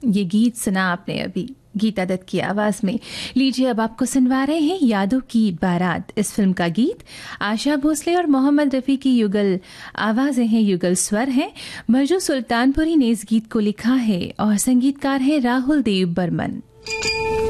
ये गीत सुना आपने अभी गीता दत्त की आवाज में। लीजिए अब आपको सुनवा रहे हैं यादों की बारात, इस फिल्म का गीत। आशा भोसले और मोहम्मद रफ़ी की युगल आवाजें हैं, युगल स्वर हैं। मजू सुल्तानपुरी ने इस गीत को लिखा है और संगीतकार है राहुल देव बर्मन।